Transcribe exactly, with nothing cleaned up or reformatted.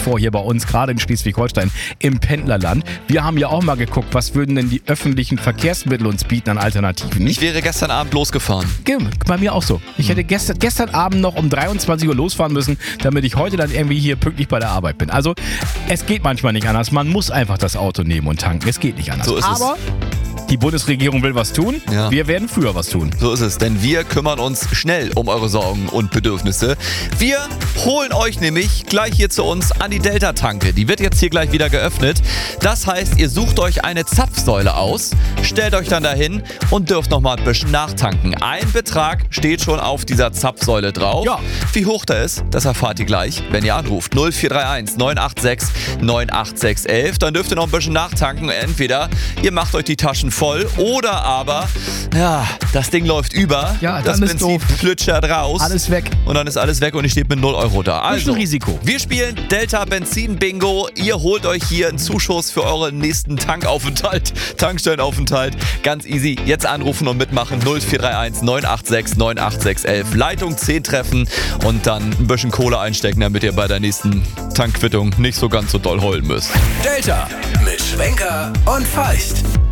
vor hier bei uns, gerade in Schleswig-Holstein, im Pendlerland. Wir haben ja auch mal geguckt, was würden denn die öffentlichen Verkehrsmittel uns bieten an Alternativen. Ich wäre gestern Abend losgefahren. Bei mir auch so. Ich hätte gestern, gestern Abend noch um dreiundzwanzig Uhr losfahren müssen, damit ich heute dann irgendwie hier pünktlich bei der Arbeit bin. Also es geht manchmal nicht anders. Man muss einfach das Auto nehmen und tanken. Es geht nicht anders. So ist Aber es. Die Bundesregierung will was tun. Ja. Wir werden früher was tun. So ist es, denn wir kümmern uns schnell um eure Sorgen und Bedürfnisse. Wir holen euch nämlich gleich hier zu uns an die Delta-Tanke. Die wird jetzt hier gleich wieder geöffnet. Das heißt, ihr sucht euch eine Zapfsäule aus, stellt euch dann dahin und dürft nochmal ein bisschen nachtanken. Ein Betrag steht schon auf dieser Zapfsäule drauf. Ja. Wie hoch der ist, das erfahrt ihr gleich, wenn ihr anruft. null vier drei eins neun acht sechs neun acht sechs eins eins. Dann dürft ihr noch ein bisschen nachtanken. Entweder ihr macht euch die Taschen voll oder aber, ja, das Ding läuft über. Ja, das dann ist Benzin doof. flutschert raus. Alles weg. Und dann ist alles weg und ihr steht mit null Euro da. Also, Risiko. wir spielen Delta Benzin Bingo. Ihr holt euch hier einen Zuschuss für euren nächsten Tankaufenthalt, Tankstellenaufenthalt. Ganz easy. Jetzt anrufen und mitmachen. null vier drei eins neun acht sechs neun acht sechs eins eins. Leitung zehn treffen und dann ein bisschen Kohle einstecken, damit ihr bei der nächsten Tankquittung nicht so ganz so doll heulen müsst. Delta mit Schwenker und Feist.